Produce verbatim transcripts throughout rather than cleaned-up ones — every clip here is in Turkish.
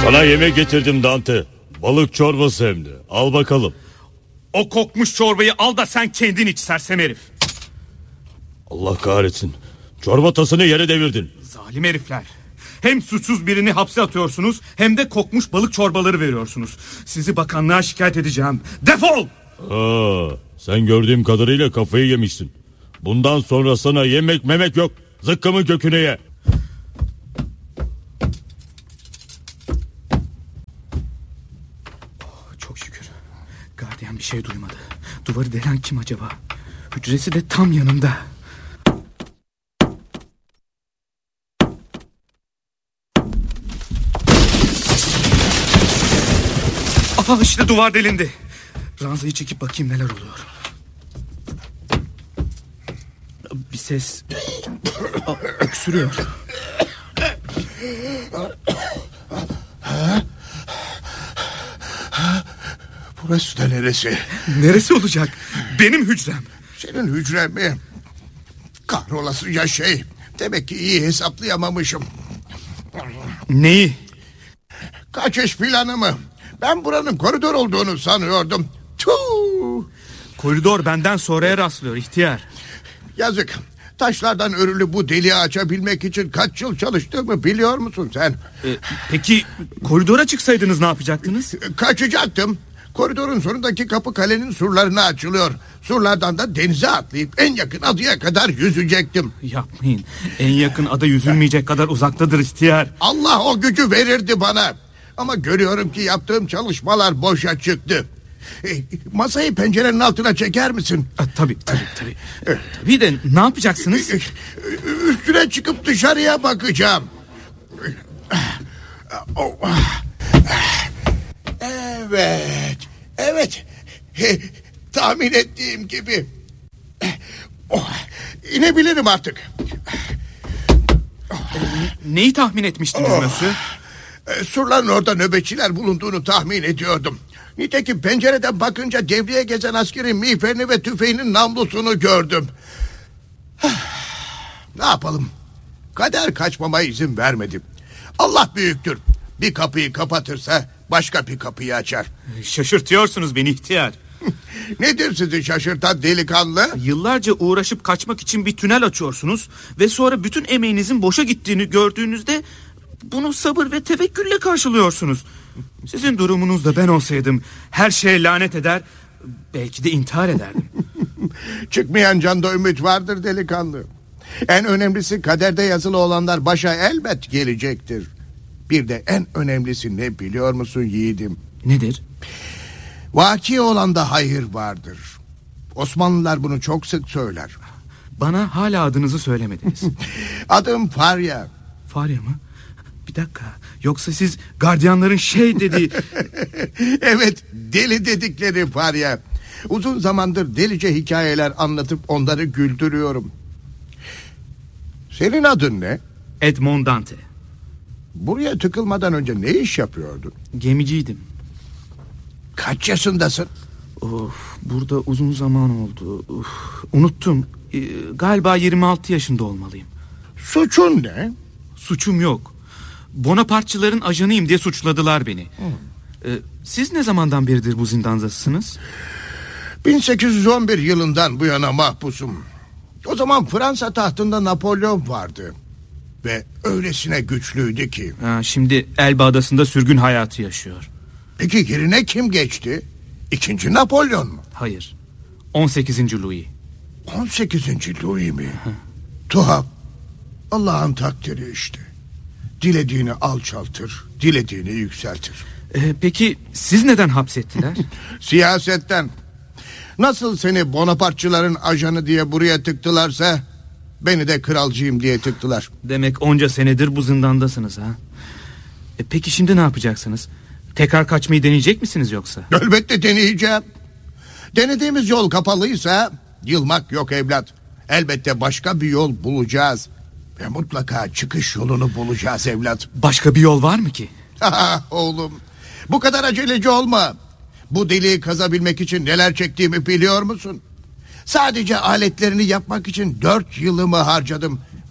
Sana yemek getirdim Dante. Balık çorbası hem de. Al bakalım. O kokmuş çorbayı al da sen kendin iç sersem herif. Allah kahretsin. Çorba tasını yere devirdin. Zalim herifler. Hem suçsuz birini hapse atıyorsunuz hem de kokmuş balık çorbaları veriyorsunuz. Sizi bakanlığa şikayet edeceğim. Defol! Aa, sen gördüğüm kadarıyla kafayı yemişsin. Bundan sonra sana yemek memek yok. Zıkkımın köküne ye. Oh, çok şükür. Gardiyan bir şey duymadı. Duvarı delen kim acaba? Hücresi de tam yanımda. Aha, işte duvar delindi. Ranzayı çekip bakayım neler oluyor. Bir ses. Aa, öksürüyor. Burası da neresi? Neresi olacak? Benim hücrem. Senin hücren mi? Kahrolasıca şey. Demek ki iyi hesaplayamamışım. Neyi? Kaçış planımı. Ben buranın koridor olduğunu sanıyordum. Tuh! Koridor benden sonraya rastlıyor ihtiyar. Yazık. Taşlardan örülü bu deliği açabilmek için kaç yıl çalıştığımı biliyor musun sen? Ee, peki koridora çıksaydınız ne yapacaktınız? Kaçacaktım. Koridorun sonundaki kapı kalenin surlarına açılıyor. Surlardan da denize atlayıp en yakın adaya kadar yüzecektim. Yapmayın. En yakın ada yüzülmeyecek kadar uzaktadır ihtiyar. Allah o gücü verirdi bana. Ama görüyorum ki yaptığım çalışmalar boşa çıktı. E, masayı pencerenin altına çeker misin? A, tabii tabii tabii. Tabii de ne yapacaksınız? Üstüne çıkıp dışarıya bakacağım. Evet. Evet. Tahmin ettiğim gibi. Oh, inebilirim artık. Neyi tahmin etmiştiniz oh. nasıl? Surların orada nöbetçiler bulunduğunu tahmin ediyordum. Nitekim pencereden bakınca devreye gezen askerin miğferini ve tüfeğinin namlusunu gördüm. Ne yapalım? Kader kaçmama izin vermedi. Allah büyüktür. Bir kapıyı kapatırsa başka bir kapıyı açar. Şaşırtıyorsunuz beni ihtiyar. Nedir sizi şaşırtan delikanlı? Yıllarca uğraşıp kaçmak için bir tünel açıyorsunuz ve sonra bütün emeğinizin boşa gittiğini gördüğünüzde bunu sabır ve tevekkülle karşılıyorsunuz. Sizin durumunuzda ben olsaydım her şeye lanet eder, belki de intihar ederdim. Çıkmayan canda ümit vardır delikanlı. En önemlisi kaderde yazılı olanlar başa elbet gelecektir. Bir de en önemlisi ne biliyor musun yiğidim? Nedir? Vaki olanda hayır vardır. Osmanlılar bunu çok sık söyler. Bana hala adınızı söylemediniz. Adım Farya. Farya mı? Bir dakika. Yoksa siz gardiyanların şey dediği... Evet, deli dedikleri Farya. Uzun zamandır delice hikayeler anlatıp onları güldürüyorum. Senin adın ne? Edmond Dante. Buraya tıkılmadan önce ne iş yapıyordun? Gemiciydim. Kaç yaşındasın? Of, burada uzun zaman oldu. Uf, unuttum. Ee, galiba yirmi altı yaşında olmalıyım. Suçun ne? Suçum yok. Bonapartçıların ajanıyım diye suçladılar beni. Ee, siz ne zamandan beridir bu zindandasınız? bin sekiz yüz on bir yılından bu yana mahpusum. O zaman Fransa tahtında Napolyon vardı. Ve öylesine güçlüydü ki. Ha, şimdi Elba Adası'nda sürgün hayatı yaşıyor. Peki yerine kim geçti? İkinci Napolyon mu? Hayır. on sekizinci Louis. on sekizinci Louis mi? Tuhaf. Allah'ın takdiri işte. Dilediğini alçaltır, dilediğini yükseltir. Ee, peki siz neden hapsettiler? Siyasetten. Nasıl seni Bonapartçıların ajanı diye buraya tıktılarsa beni de kralcıyım diye tıktılar. Demek onca senedir bu zindandasınız ha? E, peki şimdi ne yapacaksınız? Tekrar kaçmayı deneyecek misiniz yoksa? Elbette deneyeceğim. Denediğimiz yol kapalıysa yılmak yok evlat. Elbette başka bir yol bulacağız. Ve mutlaka çıkış yolunu bulacağız evlat. Başka bir yol var mı ki? Oğlum, bu kadar aceleci olma. Bu deliği kazabilmek için neler çektiğimi biliyor musun? Sadece aletlerini yapmak için dört yılımı harcadım.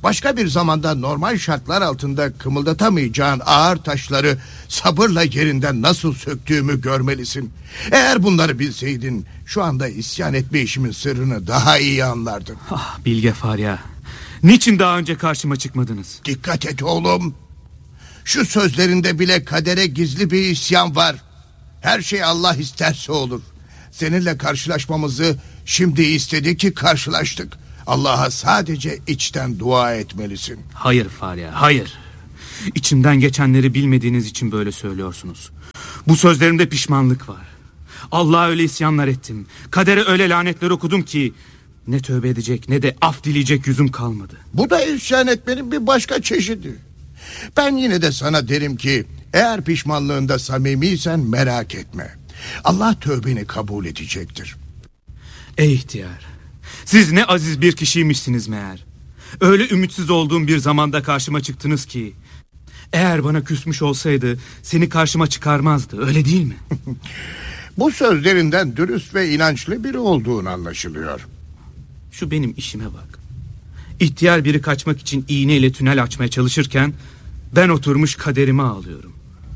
Başka bir zamanda normal şartlar altında kımıldatamayacağın ağır taşları sabırla yerinden nasıl söktüğümü görmelisin. Eğer bunları bilseydin şu anda isyan etme işimin sırrını daha iyi anlardın. Ah Bilge Farya, niçin daha önce karşıma çıkmadınız? Dikkat et oğlum. Şu sözlerinde bile kadere gizli bir isyan var. Her şey Allah isterse olur. Seninle karşılaşmamızı şimdi istedi ki karşılaştık. Allah'a sadece içten dua etmelisin. Hayır Farya, hayır. İçimden geçenleri bilmediğiniz için böyle söylüyorsunuz. Bu sözlerimde pişmanlık var. Allah'a öyle isyanlar ettim. Kadere öyle lanetler okudum ki ne tövbe edecek ne de af dileyecek yüzüm kalmadı. Bu da isyan etmenin bir başka çeşidi. Ben yine de sana derim ki eğer pişmanlığında samimiysen merak etme. Allah tövbeni kabul edecektir. Ey ihtiyar, siz ne aziz bir kişiymişsiniz meğer. Öyle ümitsiz olduğum bir zamanda karşıma çıktınız ki eğer bana küsmüş olsaydı seni karşıma çıkarmazdı, öyle değil mi? Bu sözlerinden dürüst ve inançlı biri olduğun anlaşılıyor. Şu benim işime bak. İhtiyar biri kaçmak için iğneyle tünel açmaya çalışırken ben oturmuş kaderime ağlıyorum.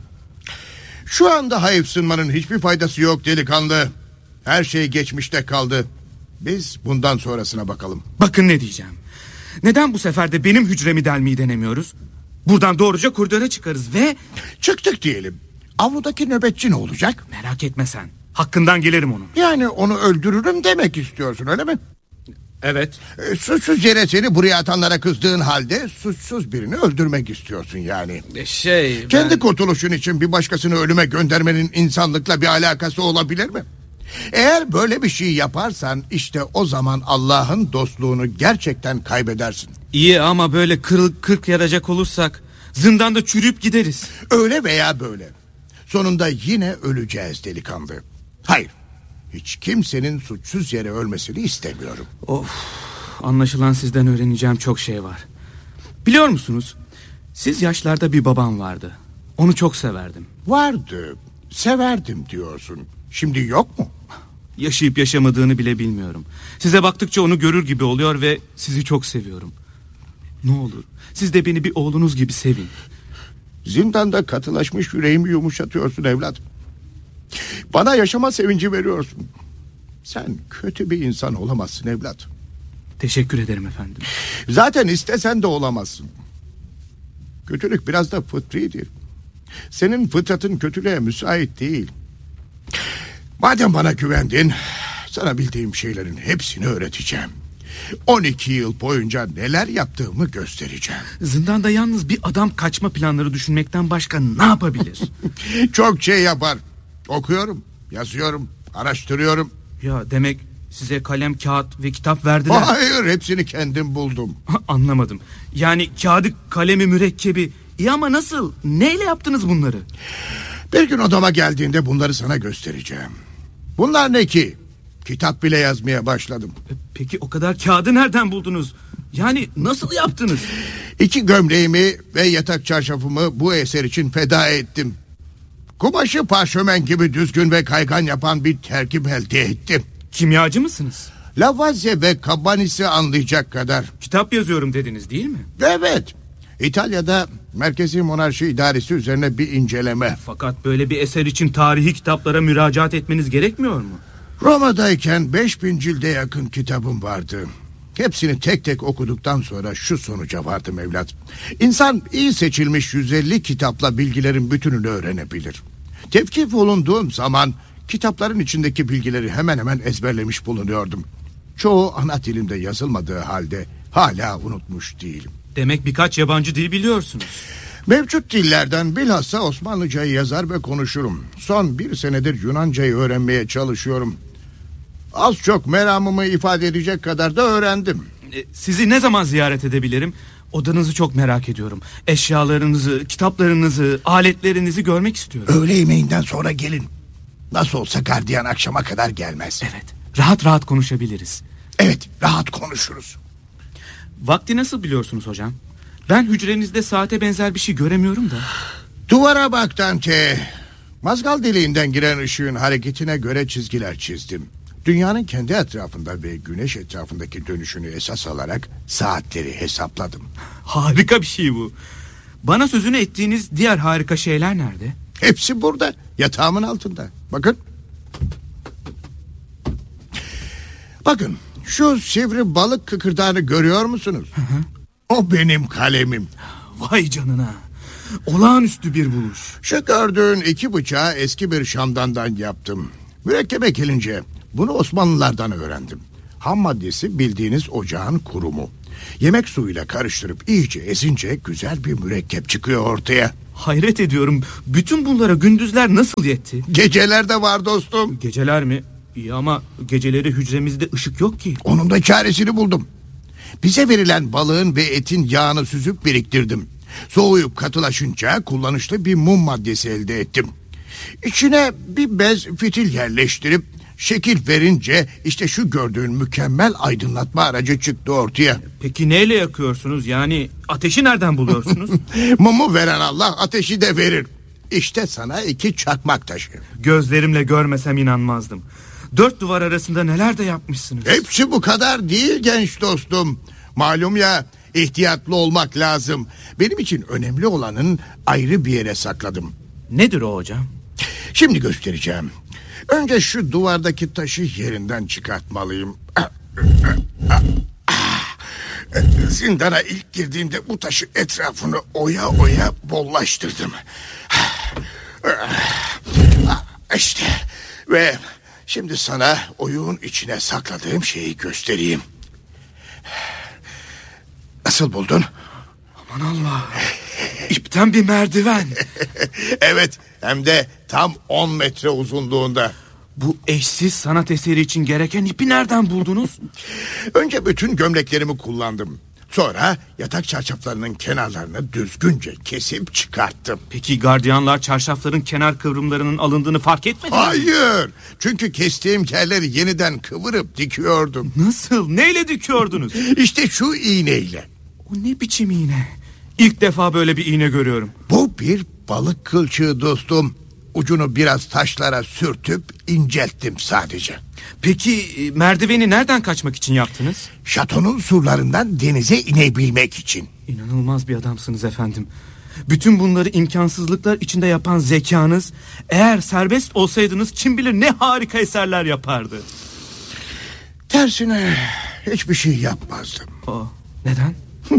Şu anda hayıfsınmanın hiçbir faydası yok delikanlı. Her şey geçmişte kaldı. Biz bundan sonrasına bakalım. Bakın ne diyeceğim. Neden bu sefer de benim hücremi delmeyi denemiyoruz? Buradan doğruca koridora çıkarız ve... Çıktık diyelim. Avludaki nöbetçi ne olacak? Merak etme sen. Hakkından gelirim onun. Yani onu öldürürüm demek istiyorsun, öyle mi? Evet. E, suçsuz yere seni buraya atanlara kızdığın halde suçsuz birini öldürmek istiyorsun yani. E şey ben... Kendi kurtuluşun için bir başkasını ölüme göndermenin insanlıkla bir alakası olabilir mi? Eğer böyle bir şey yaparsan işte o zaman Allah'ın dostluğunu gerçekten kaybedersin. İyi ama böyle kırık kırk yaracak olursak zindanda çürüyüp gideriz. Öyle veya böyle. Sonunda yine öleceğiz delikanlı. Hayır. Hiç kimsenin suçsuz yere ölmesini istemiyorum. Of, anlaşılan sizden öğreneceğim çok şey var. Biliyor musunuz? Siz yaşlarda bir babam vardı. Onu çok severdim. Vardı. Severdim diyorsun. Şimdi yok mu? Yaşayıp yaşamadığını bile bilmiyorum. Size baktıkça onu görür gibi oluyor ve sizi çok seviyorum. Ne olur siz de beni bir oğlunuz gibi sevin. Zindanda katılaşmış yüreğimi yumuşatıyorsun evlat. Bana yaşama sevinci veriyorsun. Sen kötü bir insan olamazsın evlat. Teşekkür ederim efendim. Zaten istesen de olamazsın. Kötülük biraz da fıtridir. Senin fıtratın kötülüğe müsait değil. Madem bana güvendin, sana bildiğim şeylerin hepsini öğreteceğim. on iki yıl boyunca neler yaptığımı göstereceğim. Zindanda yalnız bir adam kaçma planları düşünmekten başka ne yapabilir? Çok şey yapar. Okuyorum, yazıyorum, araştırıyorum. Ya demek size kalem, kağıt ve kitap verdiler. Hayır, hepsini kendim buldum. Anlamadım. Yani kağıdı, kalemi, mürekkebi. İyi ama nasıl? Neyle yaptınız bunları? Bir gün odama geldiğinde bunları sana göstereceğim. Bunlar ne ki? Kitap bile yazmaya başladım. Peki o kadar kağıdı nereden buldunuz? Yani nasıl yaptınız? İki gömleğimi ve yatak çarşafımı bu eser için feda ettim. Kumaşı parşömen gibi düzgün ve kaygan yapan bir terkip elde ettim. Kimyacı mısınız? Lavaze ve Cabanis'i anlayacak kadar. Kitap yazıyorum dediniz değil mi? Evet. İtalya'da Merkezi Monarşi İdaresi üzerine bir inceleme. Fakat böyle bir eser için tarihi kitaplara müracaat etmeniz gerekmiyor mu? Roma'dayken beş bin cilde yakın kitabım vardı. Hepsini tek tek okuduktan sonra şu sonuca vardım evlat. İnsan iyi seçilmiş yüz elli kitapla bilgilerin bütününü öğrenebilir. Tevkif olunduğum zaman kitapların içindeki bilgileri hemen hemen ezberlemiş bulunuyordum. Çoğu ana dilimde yazılmadığı halde hala unutmuş değilim. Demek birkaç yabancı dil biliyorsunuz. Mevcut dillerden bilhassa Osmanlıcayı yazar ve konuşurum. Son bir senedir Yunancayı öğrenmeye çalışıyorum. Az çok meramımı ifade edecek kadar da öğrendim. E, sizi ne zaman ziyaret edebilirim? Odanızı çok merak ediyorum. Eşyalarınızı, kitaplarınızı, aletlerinizi görmek istiyorum. Öğle yemeğinden sonra gelin. Nasıl olsa gardiyan akşama kadar gelmez. Evet, rahat rahat konuşabiliriz. Evet, rahat konuşuruz. Vakti nasıl biliyorsunuz hocam? Ben hücrenizde saate benzer bir şey göremiyorum da. Duvara bak Dante. Mazgal deliğinden giren ışığın hareketine göre çizgiler çizdim. Dünyanın kendi etrafında ve güneş etrafındaki dönüşünü esas alarak saatleri hesapladım. Harika bir şey bu. Bana sözünü ettiğiniz diğer harika şeyler nerede? Hepsi burada, yatağımın altında. Bakın. Bakın, şu sivri balık kıkırdağını görüyor musunuz? Hı hı. O benim kalemim. Vay canına. Olağanüstü bir buluş. Şu gördüğün iki bıçağı eski bir şamdandan yaptım. Mürekkebe gelince bunu Osmanlılardan öğrendim. Ham maddesi bildiğiniz ocağın kurumu. Yemek suyuyla karıştırıp iyice ezince güzel bir mürekkep çıkıyor ortaya. Hayret ediyorum. Bütün bunlara gündüzler nasıl yetti? Geceler de var dostum. Geceler mi? İyi ama geceleri hücremizde ışık yok ki. Onun da çaresini buldum. Bize verilen balığın ve etin yağını süzüp biriktirdim. Soğuyup katılaşınca kullanışlı bir mum maddesi elde ettim. İçine bir bez fitil yerleştirip şekil verince işte şu gördüğün mükemmel aydınlatma aracı çıktı ortaya. Peki neyle yakıyorsunuz? Yani ateşi nereden buluyorsunuz? Mumu veren Allah ateşi de verir. İşte sana iki çakmak taşı. Gözlerimle görmesem inanmazdım. Dört duvar arasında neler de yapmışsınız. Hepsi bu kadar değil genç dostum. Malum ya, ihtiyatlı olmak lazım. Benim için önemli olanın ayrı bir yere sakladım. Nedir o hocam? Şimdi göstereceğim. Önce şu duvardaki taşı yerinden çıkartmalıyım. Zindana ilk girdiğimde bu taşı etrafını oya oya bollaştırdım. İşte ve şimdi sana oyuğun içine sakladığım şeyi göstereyim. Nasıl buldun? Aman Allah. İpten bir merdiven. Evet, hem de tam on metre uzunluğunda. Bu eşsiz sanat eseri için gereken ipi nereden buldunuz? Önce bütün gömleklerimi kullandım. Sonra yatak çarşaflarının kenarlarını düzgünce kesip çıkarttım. Peki gardiyanlar çarşafların kenar kıvrımlarının alındığını fark etmedi mi? Hayır. Çünkü kestiğim yerleri yeniden kıvırıp dikiyordum. Nasıl? Neyle dikiyordunuz? İşte şu iğneyle. O ne biçim iğne? İlk defa böyle bir iğne görüyorum. Bu bir balık kılçığı dostum. Ucunu biraz taşlara sürtüp incelttim sadece. Peki merdiveni nereden kaçmak için yaptınız? Şatonun surlarından denize inebilmek için. İnanılmaz bir adamsınız efendim. Bütün bunları imkansızlıklar içinde yapan zekanız, eğer serbest olsaydınız kim bilir ne harika eserler yapardı. Tersine hiçbir şey yapmazdım. O, neden?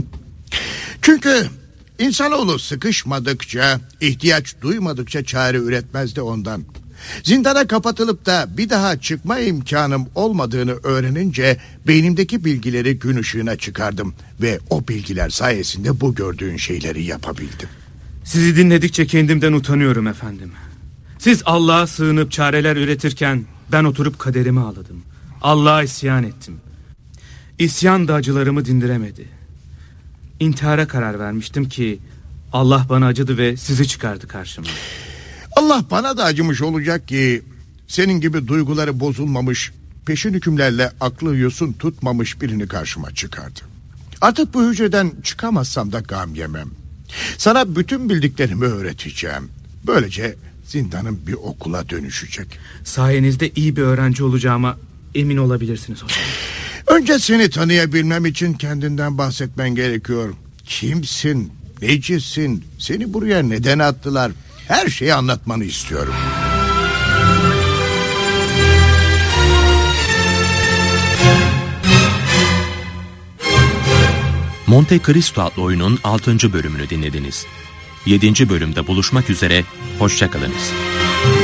Çünkü insanoğlu sıkışmadıkça, ihtiyaç duymadıkça çare üretmez de ondan. Zindana kapatılıp da bir daha çıkma imkanım olmadığını öğrenince beynimdeki bilgileri gün ışığına çıkardım ve o bilgiler sayesinde bu gördüğün şeyleri yapabildim. Sizi dinledikçe kendimden utanıyorum efendim. Siz Allah'a sığınıp çareler üretirken ben oturup kaderimi ağladım. Allah'a isyan ettim. İsyan da acılarımı dindiremedi. İntihara karar vermiştim ki Allah bana acıdı ve sizi çıkardı karşıma. Allah bana da acımış olacak ki senin gibi duyguları bozulmamış, peşin hükümlerle aklı yosun tutmamış birini karşıma çıkardı. Artık bu hücreden çıkamazsam da gam yemem. Sana bütün bildiklerimi öğreteceğim. Böylece zindanın bir okula dönüşecek. Sayenizde iyi bir öğrenci olacağıma emin olabilirsiniz hocam. Önce seni tanıyabilmem için kendinden bahsetmen gerekiyor. Kimsin, necisin, seni buraya neden attılar? Her şeyi anlatmanı istiyorum. Monte Cristo adlı oyunun altıncı bölümünü dinlediniz. yedinci bölümde buluşmak üzere, hoşça kalınız.